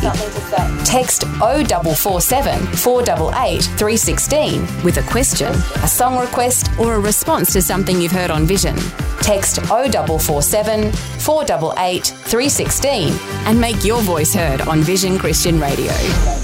something to say. Text 0447 488 316 with a question, a song request, or a response to something you've heard on Vision. Text 0447 488 316 and make your voice heard on Vision Christian Radio.